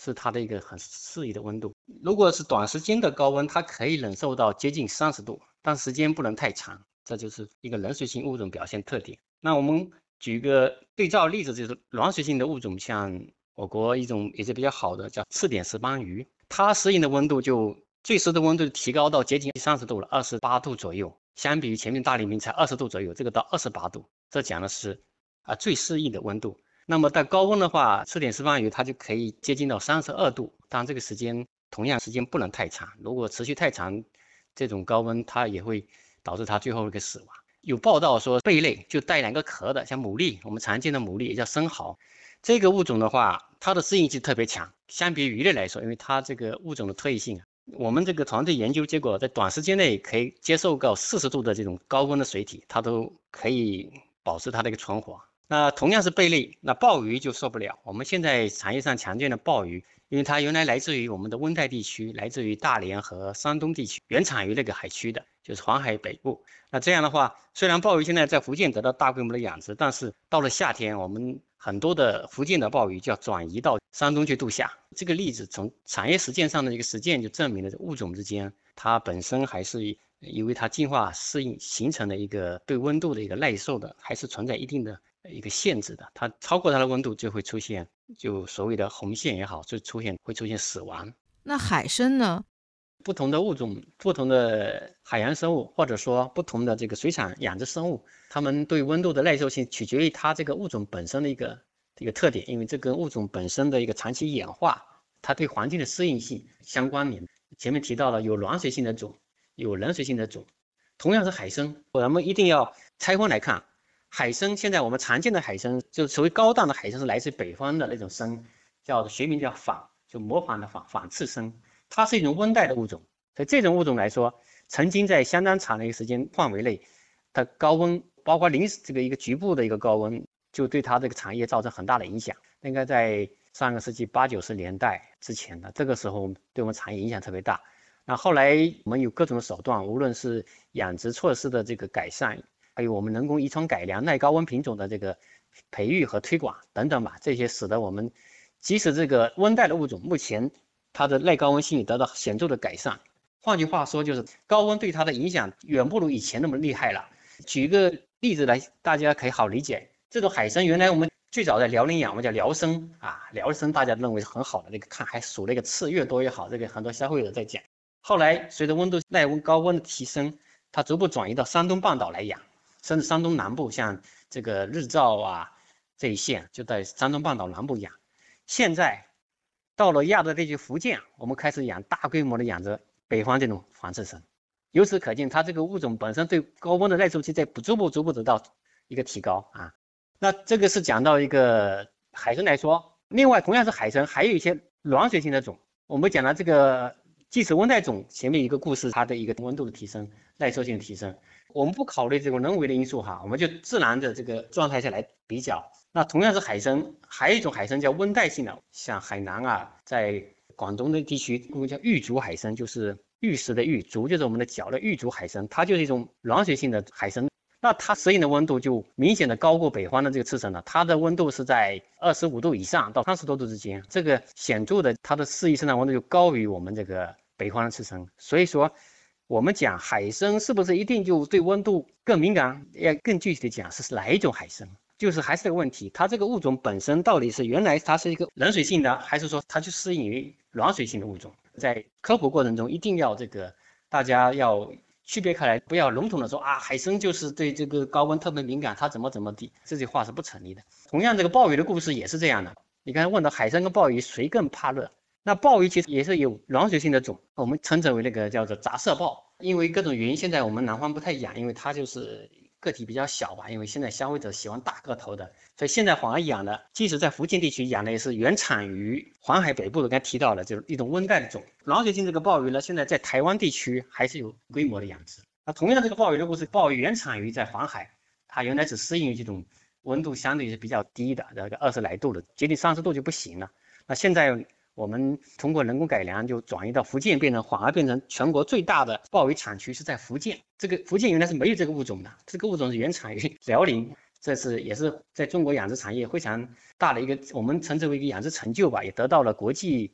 是它的一个很适宜的温度。如果是短时间的高温，它可以忍受到接近30度，但时间不能太长，这就是一个冷水性物种表现特点。那我们举个对照例子，就是暖水性的物种，像我国一种也是比较好的叫赤点石斑鱼，它适应的温度就最适的温度提高到接近30度了，28度左右，相比于前面大鳞明才20度左右，这个到28度，这讲的是最适应的温度。那么在高温的话，赤点石斑鱼它就可以接近到32度，当然这个时间同样时间不能太长，如果持续太长，这种高温它也会导致它最后一个死亡。有报道说贝类就带2个壳的，像牡蛎，我们常见的牡蛎也叫生蚝，这个物种的话，它的适应性特别强，相比鱼类来说，因为它这个物种的特异性，我们这个团队研究结果，在短时间内可以接受到40度的这种高温的水体，它都可以保持它的一个存活。那同样是贝类，那鲍鱼就受不了。我们现在产业上常见的鲍鱼，因为它原来来自于我们的温带地区，来自于大连和山东地区，原产于那个海区的，就是黄海北部。那这样的话，虽然鲍鱼现在在福建得到大规模的养殖，但是到了夏天，我们很多的福建的鲍鱼就要转移到山东去度夏。这个例子从产业实践上的一个实践就证明了，物种之间它本身还是因为它进化适应形成的一个对温度的一个耐受的，还是存在一定的一个限制的。它超过它的温度就会出现就所谓的红线也好，就会出现死亡。 那海参呢？ 不同的物种、不同的海洋生物，或者说不同的这个水产养殖生物，它们对温度的耐受性取决于它这个物种本身的一个特点，因为这跟物种本身的一个长期演化，它对环境的适应性相关联。前面提到了有暖水性的种，有冷水性的种，同样是海参，我们一定要拆分来看。海参现在我们常见的海参，就所谓高档的海参是来自北方的那种参，学名叫仿，就模仿的仿刺参。它是一种温带的物种，所以这种物种来说，曾经在相当长的一个时间范围内，它高温，包括这个一个局部的一个高温，就对它这个产业造成很大的影响。应该在上个世纪80、90年代之前的，这个时候对我们产业影响特别大。那后来我们有各种手段，无论是养殖措施的这个改善，还有我们人工遗传改良耐高温品种的这个培育和推广等等吧，这些使得我们即使这个温带的物种目前它的耐高温性也得到显著的改善。换句话说，就是高温对它的影响远不如以前那么厉害了。举个例子来，大家可以好理解。这种海参原来我们最早在辽宁养，我们叫辽参啊，辽参大家认为是很好的，那个看还数那个刺越多越好，这个很多消费者在讲。后来随着温度耐温高温的提升，它逐步转移到山东半岛来养，甚至山东南部，像这个日照啊这一线就在山东半岛南部养。现在到了亚洲地区福建，我们开始大规模的养殖北方这种仿刺参。由此可见，它这个物种本身对高温的耐受性在逐步得到一个提高啊。那这个是讲到一个海参来说，另外同样是海参，还有一些暖水性的种。我们讲了这个即使温带种前面一个故事，它的一个温度的提升、耐受性的提升，我们不考虑这个人为的因素哈，我们就自然的这个状态下来比较。那同样是海参，还有一种海参叫温带性的，像海南啊，在广东的地区，我们叫玉竹海参，就是玉石的玉，竹就是我们的脚的玉竹海参，它就是一种暖水性的海参。那它适应的温度就明显的高过北方的这个刺参了，它的温度是在25度以上到30多度之间，这个显著的它的适应生长温度就高于我们这个北方的刺参。所以说，我们讲海参是不是一定就对温度更敏感？要更具体的讲是哪一种海参？就是还是这个问题，它这个物种本身到底是原来它是一个冷水性的，还是说它就适应于暖水性的物种？在科普过程中，一定要大家要区别开来，不要笼统的说啊，海参就是对这个高温特别敏感，它怎么地，这句话是不成立的。同样，这个鲍鱼的故事也是这样的。你刚才问到海参跟鲍鱼谁更怕热？那鲍鱼其实也是有暖水性的种，我们称之为那个叫做杂色鲍。因为各种原因，现在我们南方不太养，因为它就是个体比较小吧，因为现在消费者喜欢大个头的，所以现在反而养的，即使在福建地区养的也是原产于黄海北部的，刚才提到的就是一种温带的种。暖水性这个鲍鱼呢，现在在台湾地区还是有规模的养殖。那同样这个鲍鱼的故事，鲍鱼原产于在黄海，它原来只适应于这种温度相对是比较低的，这个20来度的，接近30度就不行了。那现在我们通过人工改良，就转移到福建，反而变成全国最大的鲍鱼产区是在福建。这个福建原来是没有这个物种的，这个物种是原产于辽宁，也是在中国养殖产业非常大的一个，我们称之为一个养殖成就吧，也得到了国际